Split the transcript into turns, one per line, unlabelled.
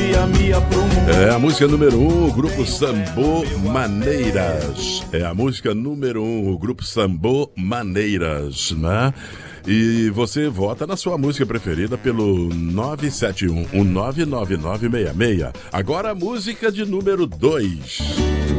É a música número 1, o grupo Sambô Maneiras. É a música número 1, o grupo Sambô Maneiras, né? E você vota na sua música preferida pelo 971-199966. Agora a música de número 2.